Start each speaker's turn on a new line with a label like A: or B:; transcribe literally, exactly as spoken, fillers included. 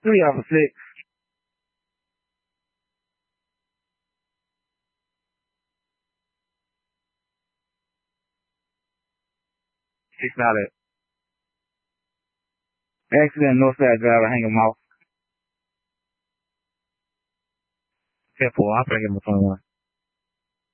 A: Three off of six. Six out it. Accident, north side driver, hang him off. Careful, I'm thinking between one.